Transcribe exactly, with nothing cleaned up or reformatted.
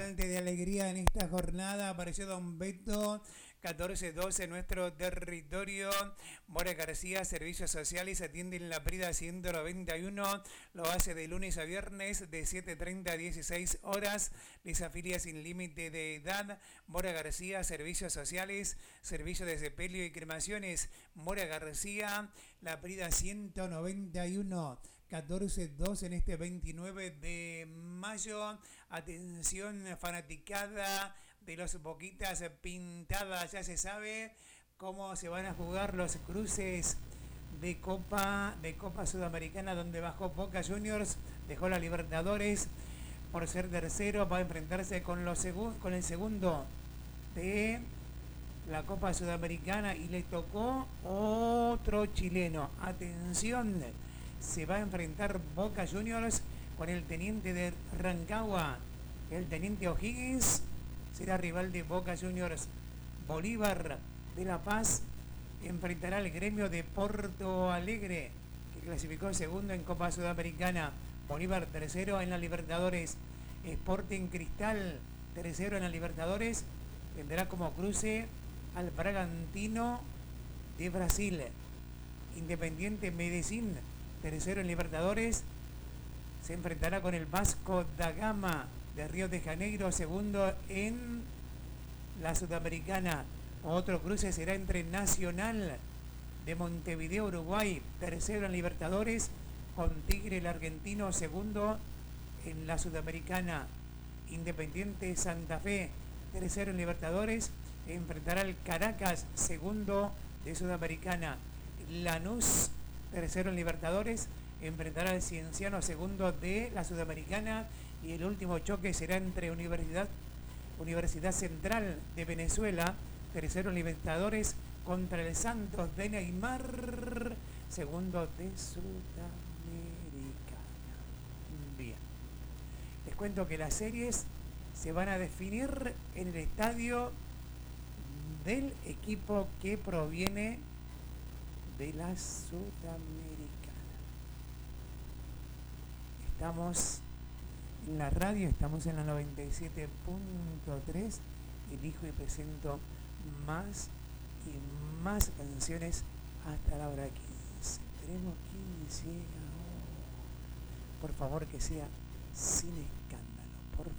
instante de alegría en esta jornada. Apareció Don Beto, catorce doce en nuestro territorio. Mora García, Servicios Sociales, atiende en la Prida ciento noventa y uno. Lo hace de lunes a viernes de siete treinta a dieciséis horas. Les afilia sin límite de edad. Mora García, Servicios Sociales, Servicio de sepelio y cremaciones. Mora García, la Prida ciento noventa y uno. catorce dos en este veintinueve de mayo. Atención fanaticada de los Boquitas Pintadas. Ya se sabe cómo se van a jugar los cruces de Copa de Copa Sudamericana, donde bajó Boca Juniors, dejó la Libertadores por ser tercero, va a enfrentarse con, los segu- con el segundo de la Copa Sudamericana y le tocó otro chileno. Atención, se va a enfrentar Boca Juniors con el teniente de Rancagua, el teniente O'Higgins, será rival de Boca Juniors. Bolívar de La Paz enfrentará al Gremio de Porto Alegre, que clasificó segundo en Copa Sudamericana. Bolívar tercero en la Libertadores. Sporting Cristal tercero en la Libertadores, tendrá como cruce al Bragantino de Brasil. Independiente Medellín, tercero en Libertadores, se enfrentará con el Vasco da Gama de Río de Janeiro, segundo en la Sudamericana. Otro cruce será entre Nacional de Montevideo, Uruguay, tercero en Libertadores, con Tigre el argentino, segundo en la Sudamericana. Independiente Santa Fe, tercero en Libertadores, enfrentará al Caracas, segundo de Sudamericana. Lanús, tercero en Libertadores, enfrentará al Cienciano, segundo de la Sudamericana. Y el último choque será entre Universidad, Universidad Central de Venezuela, tercero en Libertadores, contra el Santos de Neymar, segundo de Sudamericana. Bien, les cuento que las series se van a definir en el estadio del equipo que proviene de la Sudamericana. Estamos en la radio, estamos en la noventa y siete punto tres. Elijo y presento más y más canciones hasta la hora quince. Esperemos quién llega ahora. Por favor, que sea sin escala.